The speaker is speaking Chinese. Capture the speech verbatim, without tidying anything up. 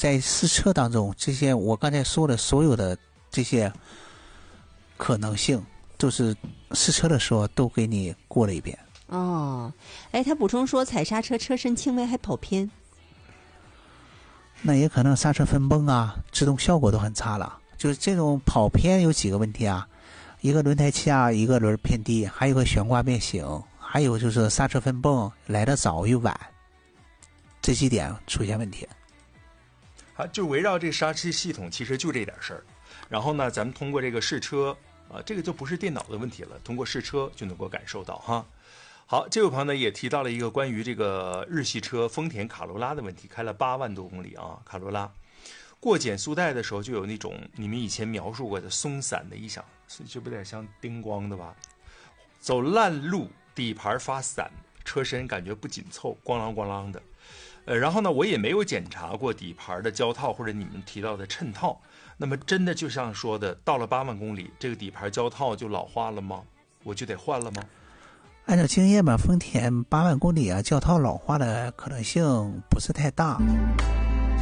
在试车当中，这些我刚才说的所有的这些可能性，都是试车的时候都给你过了一遍。 哦，哎，他补充说踩刹车车身轻微还跑偏， 那也可能刹车分崩啊，制动效果都很差了。就是这种跑偏有几个问题啊，一个轮胎气压，一个轮偏低，还有个悬挂变形，还有就是刹车分崩来得早与晚，这几点出现问题。 好，就围绕这刹车系统，其实就这点事儿。然后呢，咱们通过这个试车啊、呃，这个就不是电脑的问题了，通过试车就能够感受到哈。好，这位朋友呢也提到了一个关于这个日系车丰田卡罗拉的问题，开了八万多公里啊，卡罗拉过减速带的时候就有那种你们以前描述过的松散的异响，这不有点像叮咣的吧？走烂路，底盘发散，车身感觉不紧凑，咣啷咣啷的。呃，然后呢，我也没有检查过底盘的胶套或者你们提到的衬套。那么真的就像说的，到了八万公里，这个底盘胶套就老化了吗？我就得换了吗？ 按照经验吧，丰田八万公里啊，胶套老化的可能性不是太大。